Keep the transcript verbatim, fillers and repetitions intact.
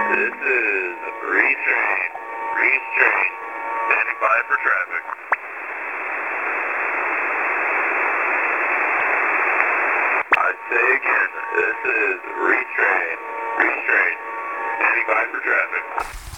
This is Breeze Train. Breeze Train. Standing by for traffic. I say again, this is Breeze Train. Breeze Train. Standing by for traffic.